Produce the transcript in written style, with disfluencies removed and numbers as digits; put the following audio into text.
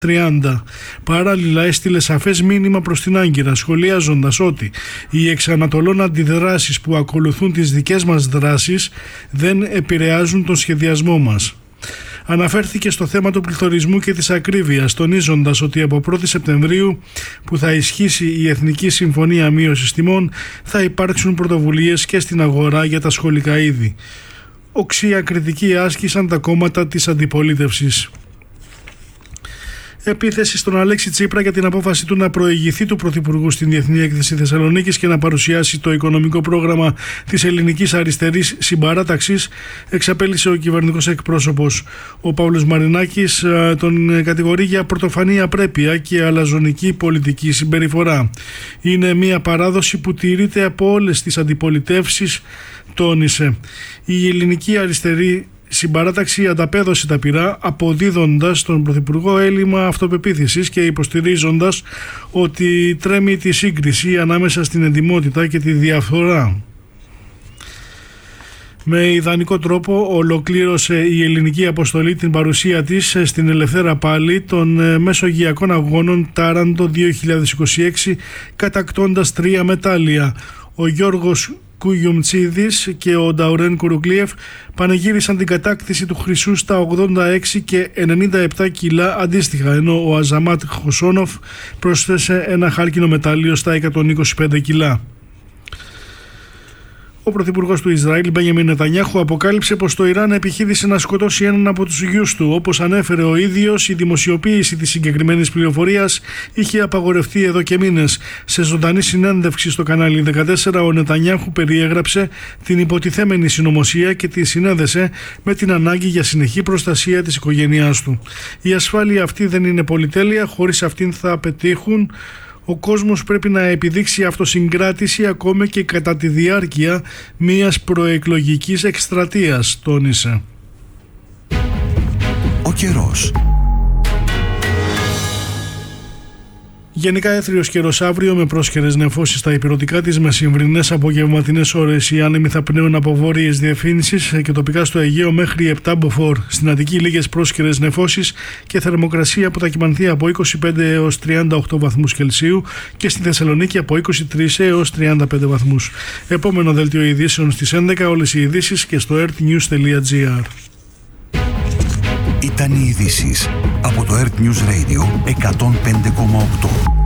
30. Παράλληλα έστειλε σαφές μήνυμα προς την Άγκυρα, σχολιάζοντας ότι οι εξανατολών αντιδράσεις που ακολουθούν τις δικές μας δράσεις δεν επηρεάζουν τον σχεδιασμό μας. Αναφέρθηκε στο θέμα του πληθωρισμού και της ακρίβειας, τονίζοντας ότι από 1η Σεπτεμβρίου που θα ισχύσει η Εθνική Συμφωνία Μείωσης Τιμών θα υπάρξουν πρωτοβουλίες και στην αγορά για τα σχολικά είδη. Οξία κριτική άσκησαν τα κόμματα της αντιπολίτευσης. Επίθεση στον Αλέξη Τσίπρα για την απόφαση του να προηγηθεί του Πρωθυπουργού στην Διεθνή Έκθεση Θεσσαλονίκης και να παρουσιάσει το οικονομικό πρόγραμμα της ελληνικής αριστερής συμπαράταξης, εξαπέλυσε ο κυβερνητικός εκπρόσωπος. Ο Παύλος Μαρινάκης τον κατηγορεί για πρωτοφανή απρέπεια και αλαζονική πολιτική συμπεριφορά. Είναι μια παράδοση που τηρείται από όλες τις αντιπολιτεύσεις, τόνισε. Η ελληνική αριστερή συμπαράταξη ανταπέδωσε τα πυρά, αποδίδοντας στον Πρωθυπουργό έλλειμμα αυτοπεποίθησης και υποστηρίζοντας ότι τρέμει τη σύγκριση ανάμεσα στην εντιμότητα και τη διαφθορά. Με ιδανικό τρόπο ολοκλήρωσε η ελληνική αποστολή την παρουσία της στην Ελευθέρα Πάλη των Μεσογειακών Αγώνων Τάραντο 2026, κατακτώντας 3 μετάλλια. Ο Γιώργος Κουγιουμτσίδης και ο Νταουρέν Κουρουκλίεφ πανηγύρισαν την κατάκτηση του χρυσού στα 86 και 97 κιλά αντίστοιχα, ενώ ο Αζαμάτ Χοσόνοφ πρόσθεσε ένα χάλκινο μετάλλιο στα 125 κιλά. Ο πρωθυπουργός του Ισραήλ, Μπένιαμιν Νετανιάχου, αποκάλυψε πως το Ιράν επιχείρησε να σκοτώσει έναν από τους γιους του. Όπως ανέφερε ο ίδιος, η δημοσιοποίηση της συγκεκριμένης πληροφορίας είχε απαγορευτεί εδώ και μήνες. Σε ζωντανή συνέντευξη στο κανάλι 14, ο Νετανιάχου περιέγραψε την υποτιθέμενη συνωμοσία και τη συνέδεσε με την ανάγκη για συνεχή προστασία της οικογένειάς του. Η ασφάλεια αυτή δεν είναι πολυτέλεια, χωρίς αυτήν θα πετύχουν. Ο κόσμος πρέπει να επιδείξει αυτοσυγκράτηση ακόμη και κατά τη διάρκεια μιας προεκλογικής εκστρατείας, τόνισε. Ο καιρός. Γενικά έθριος καιρός αύριο με πρόσχερες νεφώσεις στα ηπειρωτικά της μεσημβρινές απογευματινές ώρες. Οι άνεμοι θα πνέουν από βόρειες διευθύνσεις και τοπικά στο Αιγαίο μέχρι 7 μποφόρ. Στην Αττική λίγες πρόσχερες νεφώσεις και θερμοκρασία που θα κυμανθεί από 25 έως 38 βαθμούς Κελσίου και στη Θεσσαλονίκη από 23 έως 35 βαθμούς. Επόμενο δελτίο ειδήσεων στις 11, όλες οι ειδήσεις και στο earthnews.gr. Ήταν οι ειδήσεις από το Earth News Radio 105,8.